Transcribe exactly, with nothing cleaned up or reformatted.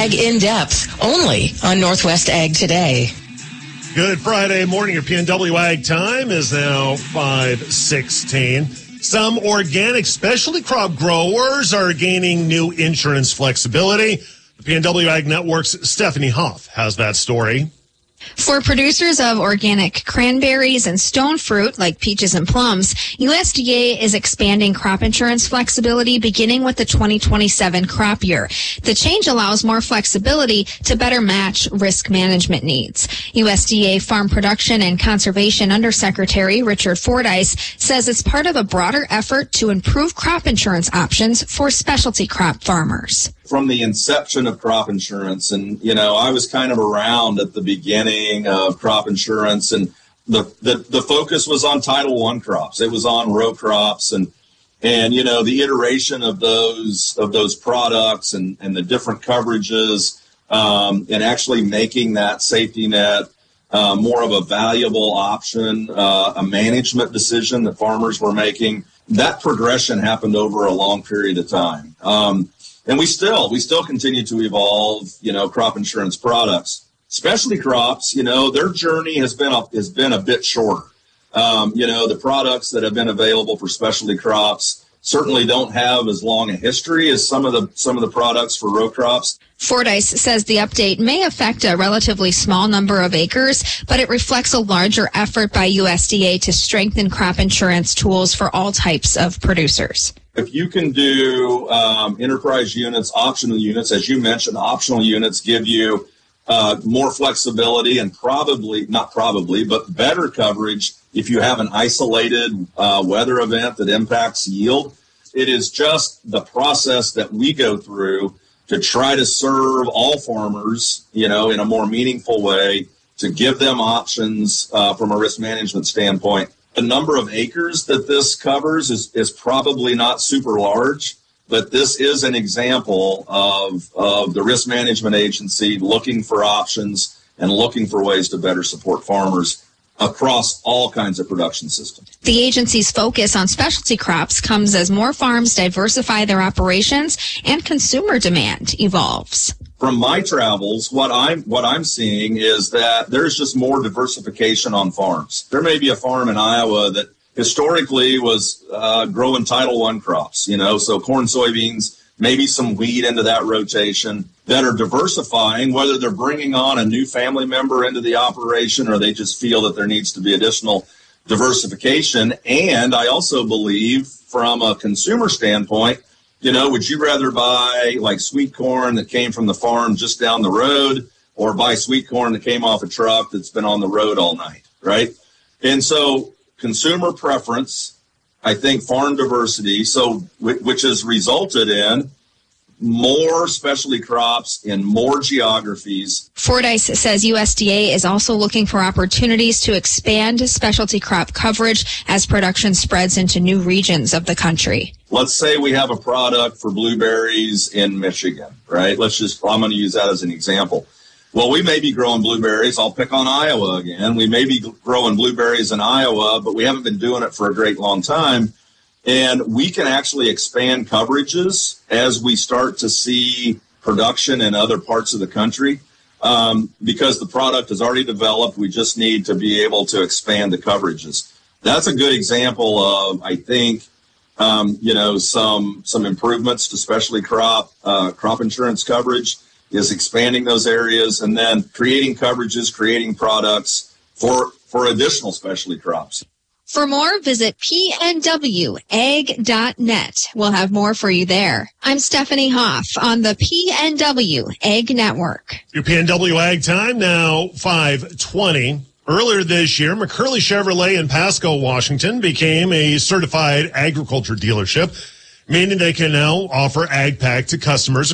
Ag in Depth, only on Northwest Ag Today. Good Friday morning. Your P N W Ag time is now five sixteen. Some organic specialty crop growers are gaining new insurance flexibility. The P N W Ag Network's Stephanie Hoff has that story. For producers of organic cranberries and stone fruit like peaches and plums, U S D A is expanding crop insurance flexibility beginning with the twenty twenty-seven crop year. The change allows more flexibility to better match risk management needs. U S D A Farm Production and Conservation Undersecretary Richard Fordyce says it's part of a broader effort to improve crop insurance options for specialty crop farmers. From the inception of crop insurance, and, you know, I was kind of around at the beginning of crop insurance, and the, the, the focus was on Title One crops. It was on row crops, and, and, you know, the iteration of those, of those products and, and the different coverages, um, and actually making that safety net, uh, more of a valuable option, uh, a management decision that farmers were making. That progression happened over a long period of time. Um, And we still, we still continue to evolve, you know, crop insurance products. Specialty crops, you know, their journey has been a, has been a bit shorter. Um, you know, the products that have been available for specialty crops certainly don't have as long a history as some of the some of the products for row crops. Fordyce says the update may affect a relatively small number of acres, but it reflects a larger effort by U S D A to strengthen crop insurance tools for all types of producers. If you can do um, enterprise units, optional units, as you mentioned, optional units give you uh, more flexibility and probably, not probably, but better coverage if you have an isolated uh, weather event that impacts yield. It is just the process that we go through to try to serve all farmers, you know, in a more meaningful way, to give them options uh, from a risk management standpoint. The number of acres that this covers is, is probably not super large, but this is an example of, of the risk management agency looking for options and looking for ways to better support farmers across all kinds of production systems. The agency's focus on specialty crops comes as more farms diversify their operations and consumer demand evolves. From my travels, what I'm what I'm seeing is that there's just more diversification on farms. There may be a farm in Iowa that historically was uh, growing Title One crops, you know, so corn, soybeans, maybe some wheat into that rotation, that are diversifying, whether they're bringing on a new family member into the operation or they just feel that there needs to be additional diversification. And I also believe from a consumer standpoint, you know, would you rather buy like sweet corn that came from the farm just down the road or buy sweet corn that came off a truck that's been on the road all night, right? And so consumer preference, I think farm diversity, so which has resulted in more specialty crops in more geographies. Fordyce says U S D A is also looking for opportunities to expand specialty crop coverage as production spreads into new regions of the country. Let's say we have a product for blueberries in Michigan, right? Let's just, I'm going to use that as an example. Well, we may be growing blueberries. I'll pick on Iowa again. We may be growing blueberries in Iowa, but we haven't been doing it for a great long time. And we can actually expand coverages as we start to see production in other parts of the country um, because the product is already developed. We just need to be able to expand the coverages. That's a good example of, I think, um, you know, some some improvements to specialty crop uh, crop insurance coverage is expanding those areas and then creating coverages, creating products for for additional specialty crops. For more, visit P N W ag dot net. We'll have more for you there. I'm Stephanie Hoff on the P N W Ag Network. Your P N W Ag time now five twenty. Earlier this year, McCurley Chevrolet in Pasco, Washington became a certified agriculture dealership, meaning they can now offer AgPack to customers